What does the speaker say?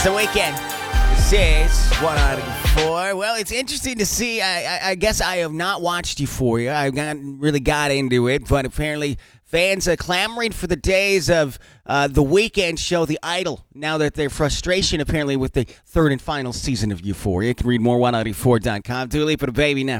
The Weeknd. This is 104. Well, it's interesting to see. I guess I have not watched Euphoria. I haven't really got into it, but apparently fans are clamoring for the days of the Weeknd show, The Idol, now that their frustration apparently with the third and final season of Euphoria. You can read more 194.com. Dua Lipa, the baby now.